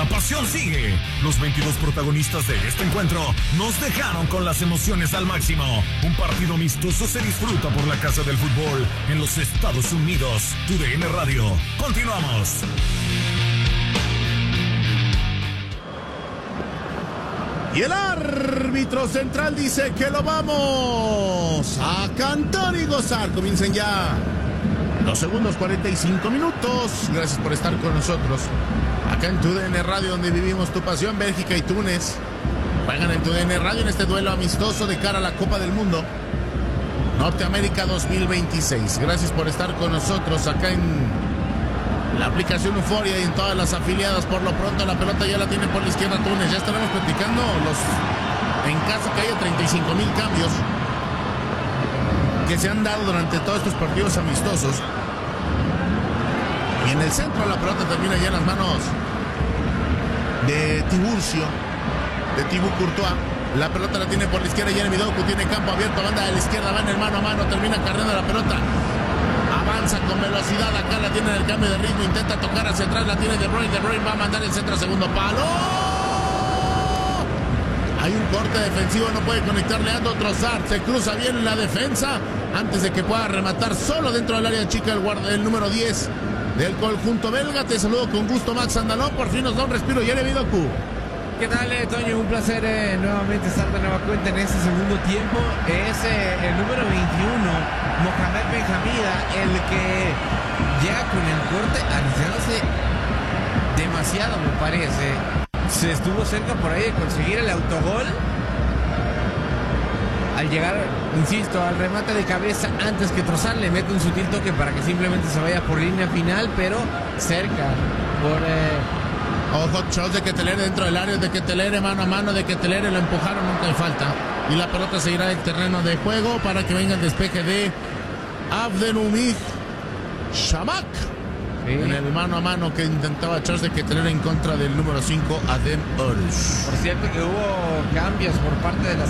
pasión sigue. Los 22 protagonistas de este encuentro nos dejaron con las emociones al máximo. Un partido amistoso se disfruta por la casa del fútbol en los Estados Unidos. TUDN Radio. Continuamos. Y el árbitro central dice que lo vamos a cantar y gozar. Comiencen ya los segundos 45 minutos. Gracias por estar con nosotros acá en TUDN Radio, donde vivimos tu pasión. Bélgica y Túnez juegan en TUDN Radio en este duelo amistoso de cara a la Copa del Mundo Norteamérica 2026. Gracias por estar con nosotros acá en la aplicación Euforia y en todas las afiliadas. Por lo pronto la pelota ya la tiene por la izquierda Túnez. Ya estaremos platicando en caso que haya 35,000 cambios que se han dado durante todos estos partidos amistosos. Y en el centro la pelota termina ya en las manos de Tiburcio, de Thibaut Courtois. La pelota la tiene por la izquierda Jeremy Doku, tiene campo abierto, banda de la izquierda, va en el mano a mano, termina cargando la pelota. Avanza con velocidad, acá la tiene en el cambio de ritmo, intenta tocar hacia atrás, la tiene De Bruyne va a mandar el centro a segundo palo. Hay un corte defensivo, no puede conectar Leandro Trossard, se cruza bien en la defensa antes de que pueda rematar solo dentro del área chica el número 10 del conjunto belga. Te saludo con gusto, Max Andalón, por fin nos da un respiro Jeremy Doku. ¿Qué tal, Toño? Un placer nuevamente estar de nueva cuenta en este segundo tiempo. Es el número 21, Mohamed Benjamida, el que llega con el corte arriesgándose demasiado, me parece. Se estuvo cerca por ahí de conseguir el autogol. Al llegar, insisto, al remate de cabeza antes que Trossard, le mete un sutil toque para que simplemente se vaya por línea final, pero cerca por... Ojo, shots de Ketelere dentro del área, de Ketelere mano a mano, de Ketelere lo empujaron, nunca hay falta. Y la pelota seguirá del terreno de juego para que venga el despeje de Abdelhamid Shamak. Sí. En el mano a mano que intentaba Charles de Ketelere en contra del número 5, Adem Oruch. Por cierto que hubo cambios por parte de la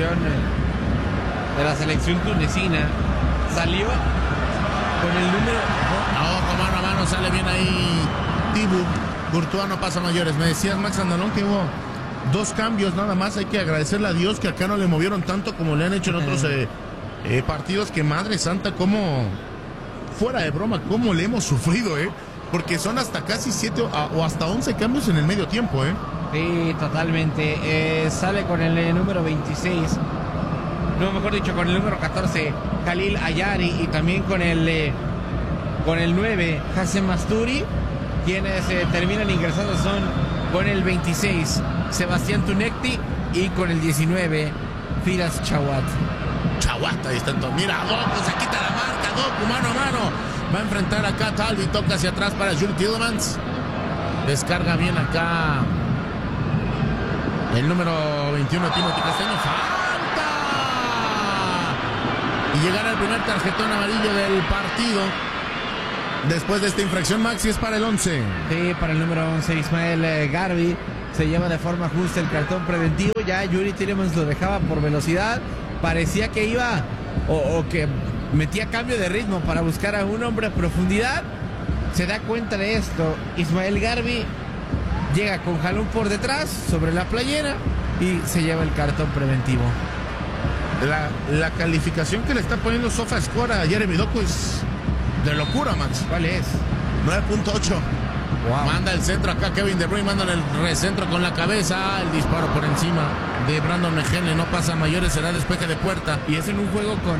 selección tunecina. Salió con el número... Ojo, mano a mano, sale bien ahí Thibaut Courtois, no pasa mayores. Me decías, Max Andalón, que hubo 2 cambios nada más. Hay que agradecerle a Dios que acá no le movieron tanto como le han hecho en otros partidos. Que madre santa, como fuera de broma, cómo le hemos sufrido, porque son hasta casi 7 o hasta 11 cambios en el medio tiempo. Sí, totalmente. Sale con el número 26, no, mejor dicho, con el número 14, Khalil Ayari, y también con el 9, Hassem Masturi. Quienes terminan ingresando son con el 26, Sebastián Tunekti, y con el 19, Firas Chawat. Ahí está entonces. Mira, Doku se quita la marca, Doku mano a mano. Va a enfrentar acá a Talvi, toca hacia atrás para Jules Tielemans. Descarga bien acá el número 21, Timothy Castaño. ¡Falta! Y llegará el primer tarjetón amarillo del partido. Después de esta infracción, Maxi, es para el 11. Sí, para el número 11, Ismael Garbi. Se lleva de forma justa el cartón preventivo. Ya Yuri Tielemans lo dejaba por velocidad. Parecía que iba o que metía cambio de ritmo para buscar a un hombre a profundidad. Se da cuenta de esto Ismael Garbi. Llega con jalón por detrás sobre la playera y se lleva el cartón preventivo. La calificación que le está poniendo SofaScore a Jeremy Doku es de locura, Max. ¿Cuál es? 9.8. Wow. Manda el centro acá Kevin De Bruyne, manda el recentro con la cabeza. El disparo por encima de Brandon Mejele, no pasa a mayores, será despeje de puerta. Y es en un juego con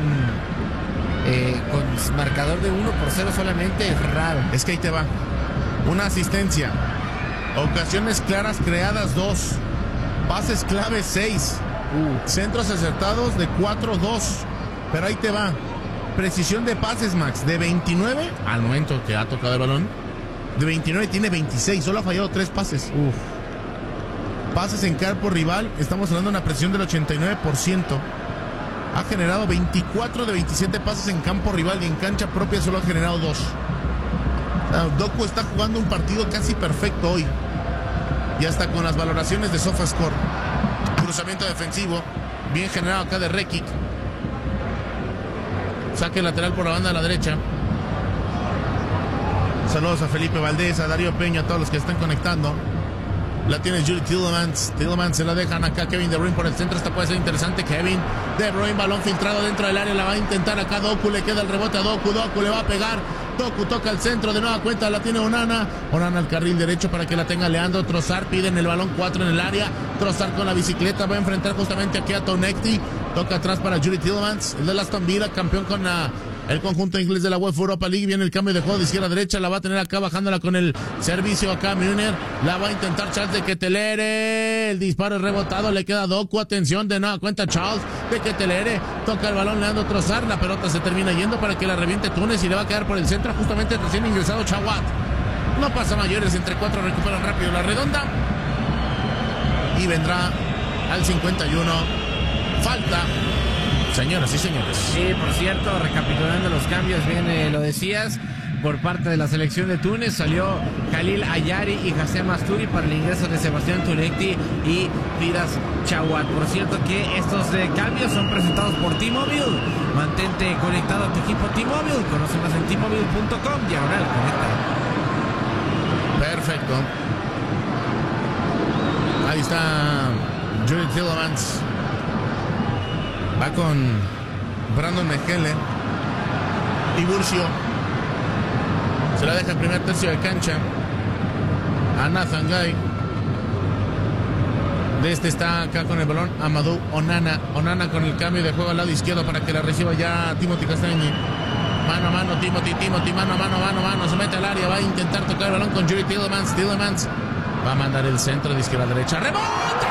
marcador de 1-0 solamente, es raro. Es que ahí te va. Una asistencia. Ocasiones claras creadas 2. Pases clave 6. Centros acertados de 4-2. Pero ahí te va. Precisión de pases, Max, de 29 al momento que ha tocado el balón. De 29 tiene 26, solo ha fallado 3 pases. Pases en campo rival, estamos hablando de una precisión del 89%. Ha generado 24 de 27 pases en campo rival y en cancha propia solo ha generado 2. Doku está jugando un partido casi perfecto hoy. Y hasta con las valoraciones de SofaScore. Cruzamiento defensivo, bien generado acá de Rekic. Saque lateral por la banda de la derecha. Saludos a Felipe Valdés, a Darío Peña, a todos los que están conectando. La tiene Judy Tielemans. Tielemans se la dejan acá. Kevin De Bruyne por el centro. Esta puede ser interesante. Kevin De Bruyne, balón filtrado dentro del área. La va a intentar acá Doku. Le queda el rebote a Doku. Doku le va a pegar. Doku toca el centro. De nueva cuenta la tiene Onana. Onana al carril derecho para que la tenga Leandro Trossard. Piden el balón 4 en el área. Trossard con la bicicleta. Va a enfrentar justamente aquí a Tonekti. Toca atrás para Judy Tielemans. El de Aston Villa, campeón con el conjunto inglés de la UEFA Europa League. Viene el cambio de juego de izquierda a derecha. La va a tener acá bajándola con el servicio acá Müller. La va a intentar Charles de Ketelere. El disparo es rebotado. Le queda Doku. Atención, de nueva cuenta Charles de Ketelere. Toca el balón Leandro Trossard. La pelota se termina yendo para que la reviente Túnez y le va a quedar por el centro justamente recién ingresado Chawat. No pasa mayores. Entre 4 recuperan rápido la redonda. Y vendrá al 51. Falta. Señoras y señores. Sí, por cierto, recapitulando los cambios, bien lo decías, por parte de la selección de Túnez salió Khalil Ayari y Hassem Asturi para el ingreso de Sebastián Tonekti y Firas Chawat. Por cierto que estos cambios son presentados por T-Mobile. Mantente conectado a tu equipo T-Mobile. Conoce más en T-Mobile.com/conecta. Perfecto. Ahí está Judy Tielemans. Va con Brandon Mejele y Burcio. Se la deja en primer tercio de cancha a Nathan Guy. De este está acá con el balón Amadou Onana. Onana con el cambio de juego al lado izquierdo para que la reciba ya Timothy Castagne. Mano a mano, Timothy, mano a mano. Se mete al área, va a intentar tocar el balón con Judy Tielemans. Tielemans va a mandar el centro de izquierda a derecha. ¡Rebote!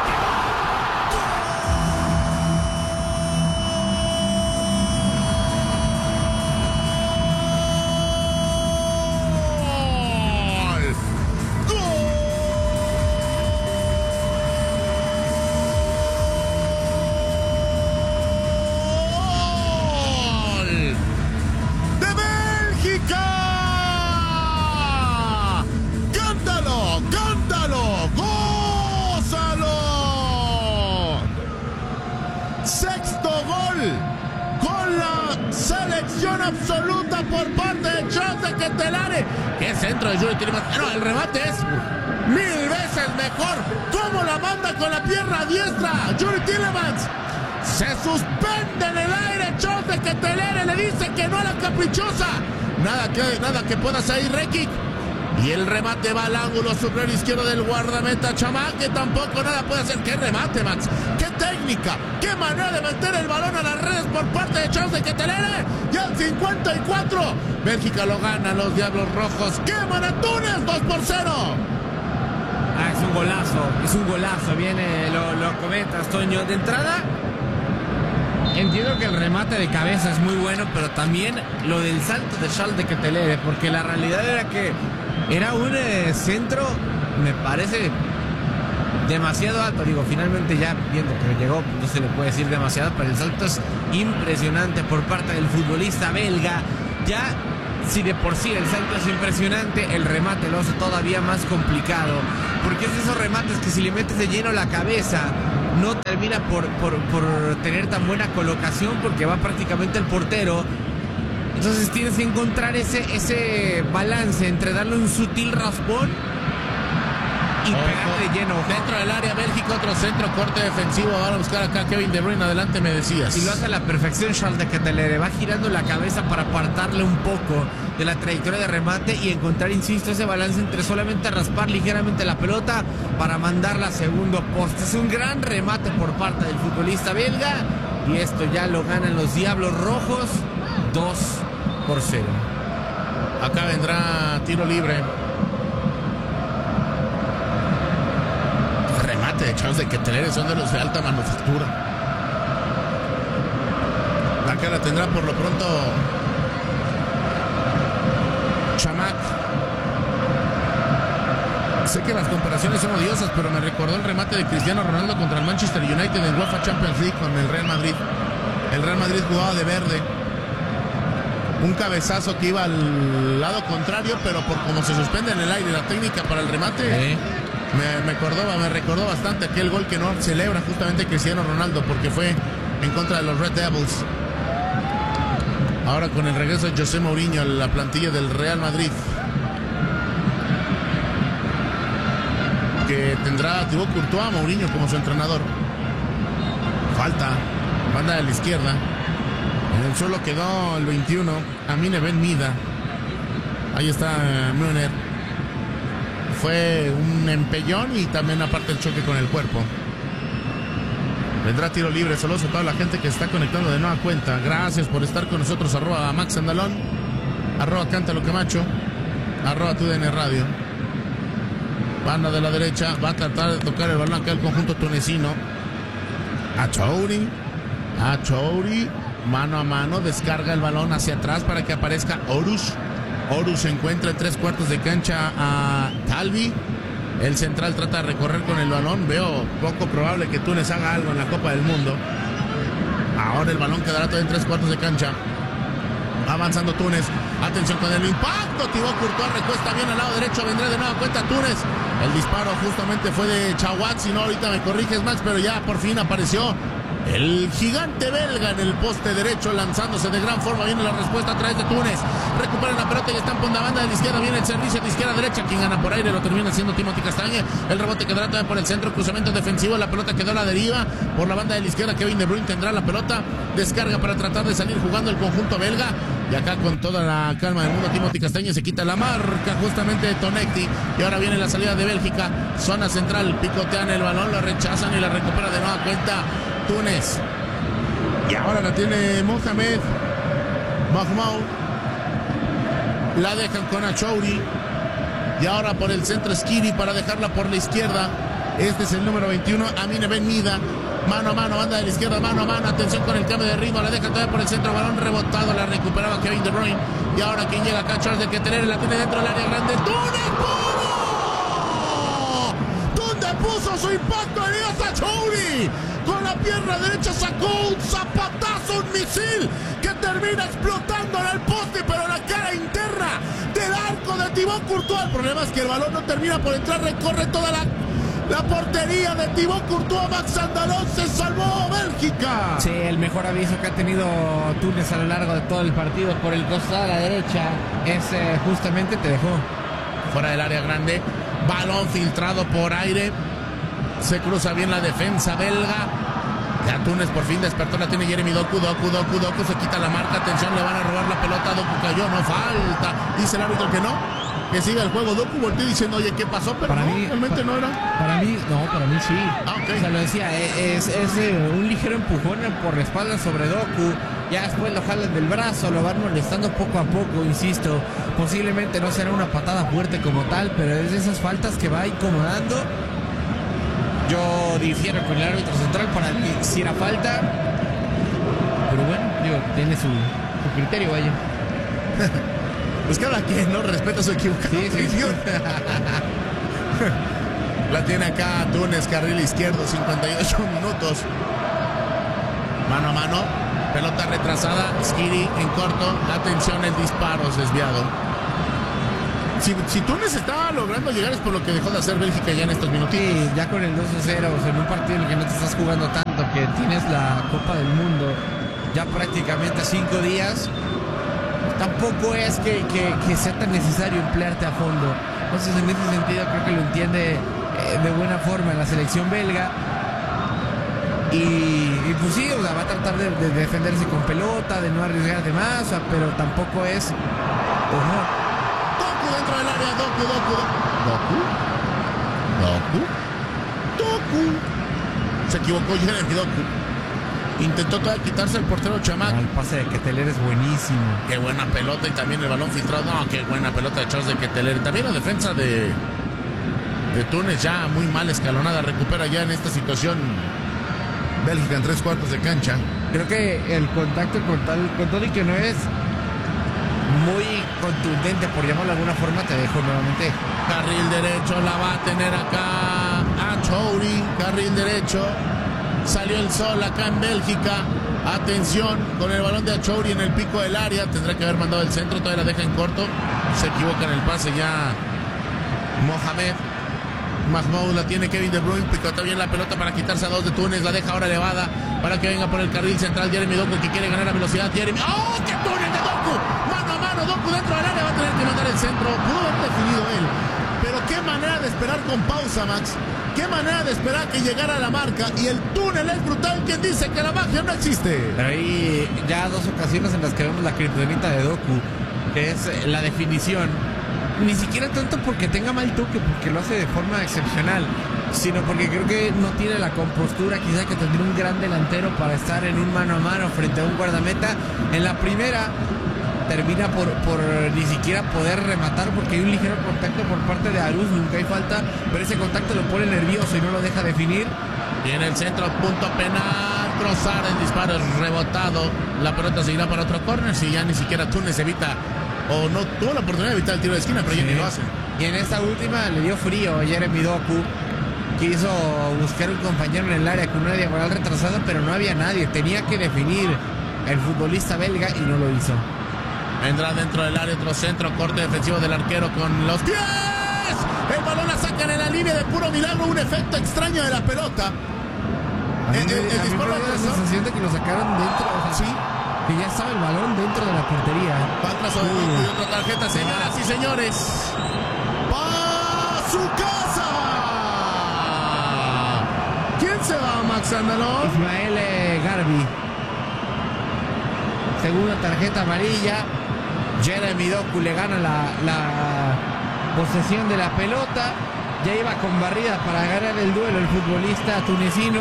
Absoluta por parte de Charles de Ketelere. ¡Qué centro de Judy Tielemans! No, el remate es 1000 veces mejor. ¿Cómo la manda con la pierna diestra Judy Tielemans? Se suspende en el aire Charles de Ketelere. Le dice que no a la caprichosa. Nada que pueda salir Rekic. Y el remate va al ángulo superior izquierdo del guardameta Chamac, que tampoco nada puede hacer. ¡Qué remate, Max! ¡Qué técnica! ¡Qué manera de meter el balón a las redes por parte de Charles de Ketelere! Y al 54, Bélgica lo gana, los Diablos Rojos. ¡Queman a Túnez! 2-0. Es un golazo. Viene, lo comentas, Toño. De entrada, entiendo que el remate de cabeza es muy bueno, pero también lo del salto de Charles de Ketelere, porque la realidad era que era un centro, me parece, demasiado alto. Digo, finalmente ya viendo que llegó, no se le puede decir demasiado, pero el salto es impresionante por parte del futbolista belga. Ya, si de por sí el salto es impresionante, el remate lo hace todavía más complicado, porque es de esos remates que si le metes de lleno la cabeza, no termina por tener tan buena colocación, porque va prácticamente el portero. Entonces tienes que encontrar ese balance entre darle un sutil raspón y pegarle lleno. Dentro del área, Bélgica, otro centro, corte defensivo. Van a buscar acá Kevin De Bruyne. Adelante, me decías. Y lo hace a la perfección Charles de Ketelere. Va girando la cabeza para apartarle un poco de la trayectoria de remate y encontrar, insisto, ese balance entre solamente raspar ligeramente la pelota para mandarla a segundo poste. Es un gran remate por parte del futbolista belga. Y esto ya lo ganan los Diablos Rojos 2-0. Acá vendrá tiro libre. Remate de Charles de Ketelere, son de los de alta manufactura. Acá la tendrá por lo pronto Chamac. Sé que las comparaciones son odiosas, pero me recordó el remate de Cristiano Ronaldo contra el Manchester United en UEFA Champions League con el Real Madrid. El Real Madrid jugaba de verde. Un cabezazo que iba al lado contrario, pero por como se suspende en el aire la técnica para el remate, me recordó bastante aquel gol que no celebra justamente Cristiano Ronaldo, porque fue en contra de los Red Devils. Ahora con el regreso de José Mourinho a la plantilla del Real Madrid, que tendrá Thibaut Courtois, Mourinho como su entrenador. Falta, banda de la izquierda. En el suelo quedó el 21, Amine Ben Mida. Ahí está Müller. Fue un empellón y también aparte el choque con el cuerpo. Vendrá tiro libre. Saludos a toda la gente que está conectando de nueva cuenta. Gracias por estar con nosotros. @ Max Andalón, @ Cántalo Camacho, @ TUDN Radio. Banda de la derecha, va a tratar de tocar el balón acá el conjunto tunecino. Achouri, mano a mano, descarga el balón hacia atrás para que aparezca Horus. Horus se encuentra en 3/4 de cancha a Talvi. El central trata de recorrer con el balón. Veo poco probable que Túnez haga algo en la Copa del Mundo. Ahora el balón quedará todo en 3/4 de cancha. Avanzando Túnez. Atención con el impacto. Thibaut Courtois recuesta bien al lado derecho. Vendrá de nueva cuenta Túnez. El disparo justamente fue de Chawat. Si no, ahorita me corriges, Max, pero ya por fin apareció el gigante belga en el poste derecho, lanzándose de gran forma. Viene la respuesta a través de Túnez. Recuperan la pelota y están por la banda de la izquierda. Viene el servicio de izquierda a derecha. Quien gana por aire lo termina siendo Timothy Castaña. El rebote quedará también por el centro. Cruzamiento defensivo. La pelota quedó a la deriva. Por la banda de la izquierda, Kevin De Bruyne tendrá la pelota. Descarga para tratar de salir jugando el conjunto belga. Y acá con toda la calma del mundo, Timothy Castaña se quita la marca justamente de Tonecti. Y ahora viene la salida de Bélgica. Zona central. Picotean el balón. Lo rechazan y la recupera de nueva cuenta Túnez. Y ahora la tiene Mohamed Mahmoud. La dejan con Achouri. Y ahora por el centro Skiri para dejarla por la izquierda. Este es el número 21, Amine Ben Mida. Mano a mano, banda de la izquierda, mano a mano. Atención con el cambio de ritmo. La dejan todavía por el centro. Balón rebotado. La recuperaba Kevin De Bruyne. Y ahora quien llega acá, Charles de Ketelaere. La tiene dentro del área grande. ¡Túnez puro! ¿Dónde puso su impacto Elías Achouri? Con la pierna derecha sacó un zapatazo, un misil que termina explotando en el poste, pero la cara interna del arco de Thibaut Courtois. El problema es que el balón no termina por entrar, recorre toda la portería de Thibaut Courtois. Max Andalón, se salvó Bélgica. Sí, el mejor aviso que ha tenido Túnez a lo largo de todo el partido por el costado de la derecha es justamente te dejó fuera del área grande. Balón filtrado por aire. Se cruza bien la defensa belga. Ya Túnez por fin despertó. La tiene Jeremy Doku. Doku se quita la marca. Atención, le van a robar la pelota. Doku cayó, no falta. Dice el árbitro que no, que siga el juego. Doku volteó diciendo, oye, ¿qué pasó? Pero para no, mí, realmente no era. Para mí sí. Okay. O sea, lo decía, es un ligero empujón por la espalda sobre Doku. Ya después lo jalan del brazo, lo van molestando poco a poco, insisto. Posiblemente no será una patada fuerte como tal, pero es de esas faltas que va incomodando. Yo difiero con el árbitro central, para mí si era falta. Pero bueno, digo, tiene su criterio, vaya. Pues cada quien no respeta su equivocación. Sí. La tiene acá Túnez, carril izquierdo, 58 minutos. Mano a mano, pelota retrasada, Skiri en corto. Atención, el disparo es desviado. Si Túnez estaba logrando llegar es por lo que dejó de hacer Bélgica ya en estos minutos. Sí, ya con el 2-0, o sea, en un partido en el que no te estás jugando tanto, que tienes la Copa del Mundo ya prácticamente a 5 días, tampoco es que sea tan necesario emplearte a fondo. Entonces, en ese sentido, creo que lo entiende de buena forma la selección belga. Y pues sí, o sea, va a tratar de defenderse con pelota, de no arriesgar de más, o sea, pero tampoco es... Dentro del área, Doku. Se equivocó Jeremy Doku. Intentó todavía quitarse el portero Chamac. El pase de Ketelaere es buenísimo. Qué buena pelota y también el balón filtrado. No, qué buena pelota de Charles de Ketelaere. También la defensa de Túnez ya muy mal escalonada. Recupera ya en esta situación Bélgica en 3/4 de cancha. Creo que el contacto con todo y que no es muy contundente, por llamarlo de alguna forma, te dejo nuevamente. Carril derecho, la va a tener acá Achouri, carril derecho. Salió el sol acá en Bélgica. Atención con el balón de Achouri en el pico del área. Tendrá que haber mandado el centro, todavía la deja en corto. Se equivoca en el pase ya Mohamed Mahmoud. La tiene Kevin De Bruyne, picota bien la pelota para quitarse a 2 de Túnez. La deja ahora elevada para que venga por el carril central Jeremy Doku, que quiere ganar a velocidad. Jeremy, ¡oh, qué túnel de Doku! Mano a mano, Doku dentro del área, va a tener que mandar el centro. Pudo haber definido él, pero qué qué manera de esperar con pausa, Max. Qué manera de esperar que llegara a la marca. Y el túnel es brutal. ¿Quién dice que la magia no existe? Pero hay ya dos ocasiones en las que vemos la kriptonita de Doku, que es la definición. Ni siquiera tanto porque tenga mal toque, porque lo hace de forma excepcional, sino porque creo que no tiene la compostura quizá que tendría un gran delantero para estar en un mano a mano frente a un guardameta. En la primera termina por ni siquiera poder rematar porque hay un ligero contacto por parte de Arús, nunca hay falta, pero ese contacto lo pone nervioso y no lo deja definir. Viene el centro, punto penal, Trossard, el disparo es rebotado, la pelota se irá para otro córner, si ya ni siquiera Túnez evita, o no tuvo la oportunidad de evitar el tiro de esquina, pero ya ni lo hace. Y en esta última le dio frío a Jeremy Doku, quiso buscar un compañero en el área con una diagonal retrasada, pero no había nadie, tenía que definir el futbolista belga y no lo hizo. Vendrá dentro del área otro centro, corte defensivo del arquero con los pies. El balón la sacan en la línea de puro milagro, un efecto extraño de la pelota. A mí me dio la sensación de que lo sacaron dentro, o sea, sí, que ya estaba el balón dentro de la portería. Falta sobre y otra tarjeta, señoras y señores. ¡Pa' su casa! ¿Quién se va, Max Andalón? Ismael Garbi. Segunda tarjeta amarilla. Jeremy Doku le gana la posesión de la pelota. Ya iba con barrida para ganar el duelo el futbolista tunecino.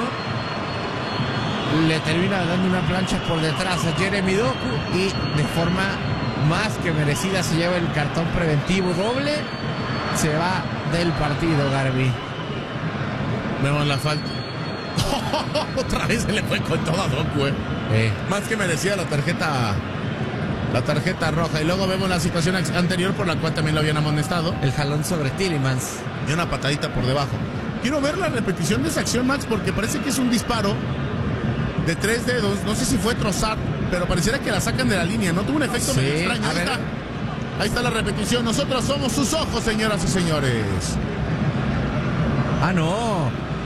Le termina dando una plancha por detrás a Jeremy Doku y de forma más que merecida se lleva el cartón preventivo doble. Se va del partido Garbi. Vemos la falta. Otra vez se le fue con todo a Doku, Más que merecía la tarjeta roja. Y luego vemos la situación anterior por la cual también lo habían amonestado. El jalón sobre Tielemans. Y una patadita por debajo. Quiero ver la repetición de esa acción, Max, porque parece que es un disparo de 3 dedos. No sé si fue Trossard, pero pareciera que la sacan de la línea. No tuvo un efecto medio extraño. Ahí está la repetición. Nosotros somos sus ojos, señoras y señores. Ah, no.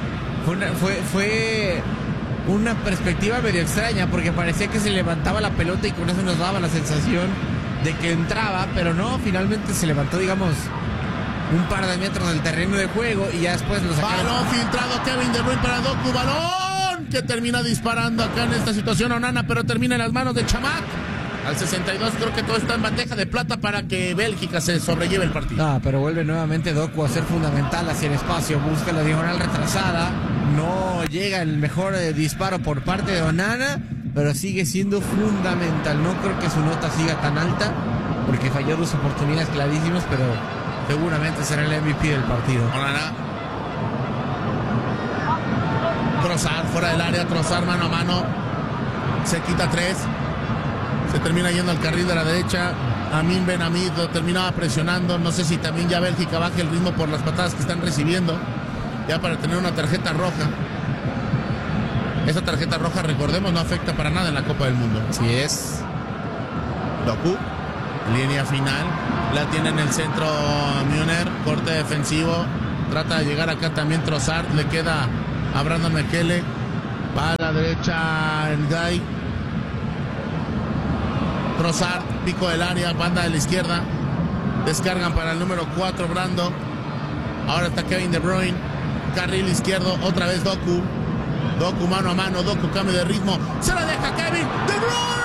Fue una perspectiva medio extraña porque parecía que se levantaba la pelota y con eso nos daba la sensación de que entraba, pero no, finalmente se levantó, digamos, un par de metros del terreno de juego y ya después lo sacaron. Balón filtrado, Kevin De Bruyne para Doku, balón que termina disparando acá en esta situación a Onana, pero termina en las manos de Chamak. Al 62 creo que todo está en bandeja de plata para que Bélgica se sobrelleve el partido. Ah, pero vuelve nuevamente Doku a ser fundamental hacia el espacio, busca la diagonal retrasada, no llega el mejor disparo por parte de Onana, pero sigue siendo fundamental. No creo que su nota siga tan alta porque falló dos oportunidades clarísimas, pero seguramente será el MVP del partido. Onana. Trossard fuera del área, Trossard mano a mano, se quita 3. Se termina yendo al carril de la derecha. Amin Ben Hamid lo terminaba presionando. No sé si también ya Bélgica baje el ritmo por las patadas que están recibiendo. Ya para tener una tarjeta roja. Esa tarjeta roja, recordemos, no afecta para nada en la Copa del Mundo. Así es. Doku, línea final. La tiene en el centro Müller. Corte defensivo. Trata de llegar acá también Trossard. Le queda a Brandon Mekele. Va a la derecha el Guy. Trossard, pico del área, banda de la izquierda. Descargan para el número 4, Brando. Ahora está Kevin De Bruyne. Carril izquierdo, otra vez Doku. Doku mano a mano, Doku cambio de ritmo. Se la deja Kevin De Bruyne.